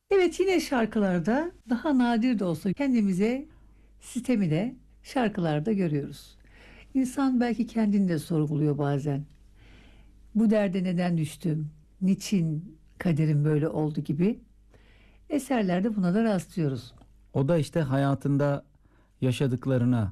Evet, yine şarkılarda daha nadir de olsa kendimize sitemi de şarkılarda görüyoruz. İnsan belki kendini de sorguluyor bazen. Bu derde neden düştüm? Niçin kaderim böyle oldu gibi eserlerde buna da rastlıyoruz. O da işte hayatında yaşadıklarına,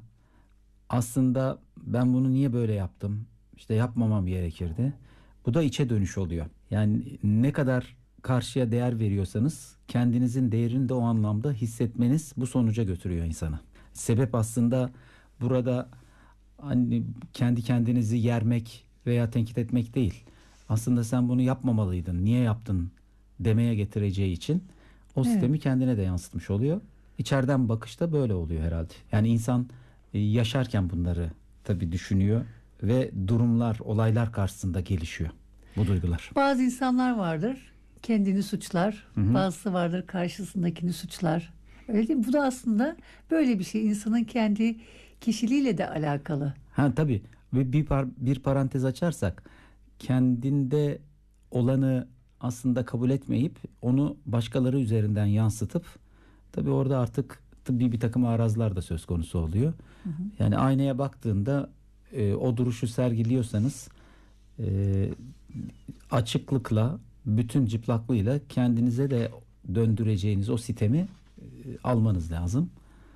aslında ben bunu niye böyle yaptım? İşte yapmamam gerekirdi. Bu da içe dönüş oluyor. Yani ne kadar karşıya değer veriyorsanız kendinizin değerini de o anlamda hissetmeniz bu sonuca götürüyor insanı. Sebep aslında burada hani kendi kendinizi yermek veya tenkit etmek değil. Aslında sen bunu yapmamalıydın, niye yaptın demeye getireceği için o Evet, sistemi kendine de yansıtmış oluyor. İçeriden bakışta böyle oluyor herhalde. Yani insan yaşarken bunları tabii düşünüyor ve durumlar, olaylar karşısında gelişiyor bu duygular. bazı insanlar vardır kendini suçlar, Hı hı. bazısı vardır karşısındakini suçlar. Öyle değil mi? Bu da aslında böyle bir şey. İnsanın kendi kişiliğiyle de alakalı. Ha tabii, ve bir parantez açarsak kendinde olanı aslında kabul etmeyip onu başkaları üzerinden yansıtıp tabii orada artık tıbbi bir takım arazlar da söz konusu oluyor. Hı hı. Yani aynaya baktığında o duruşu sergiliyorsanız e, açıklıkla, bütün çıplaklığıyla kendinize de döndüreceğiniz o sitemi almanız lazım.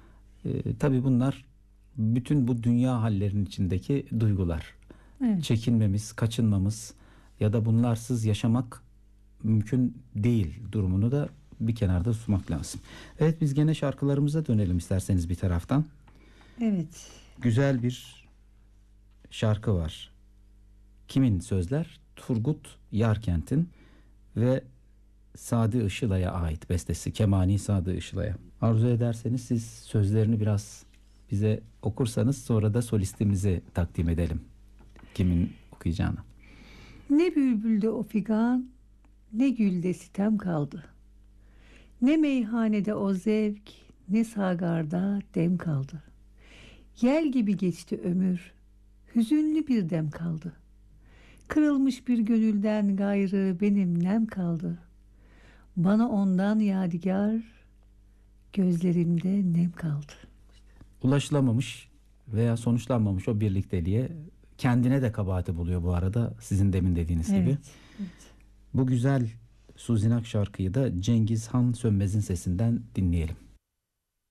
Tabii bunlar bütün bu dünya hallerinin içindeki duygular. Evet. Çekinmemiz, kaçınmamız ya da bunlarsız yaşamak mümkün değil durumunu da bir kenarda tutmak lazım. Evet, biz gene şarkılarımıza dönelim isterseniz bir taraftan. Evet. Güzel bir şarkı var. Kimin sözler? Turgut Yarkent'in ve Sadi Işıla'ya ait bestesi. Kemani Sadi Işıla'ya. Arzu ederseniz siz sözlerini biraz bize okursanız sonra da solistimizi takdim edelim. Kimin okuyacağını. Ne bülbülde o figan, ne gülde sitem kaldı. Ne meyhanede o zevk, ne sagarda dem kaldı. Yel gibi geçti ömür, hüzünlü bir dem kaldı. Kırılmış bir gönülden gayrı benim nem kaldı. Bana ondan yadigar, gözlerimde nem kaldı. Ulaşılamamış veya sonuçlanmamış o birlikteliğe kendine de kabahati buluyor bu arada, sizin demin dediğiniz gibi. Evet, evet. Bu güzel Suzinak şarkıyı da Cengiz Han Sönmez'in sesinden dinleyelim.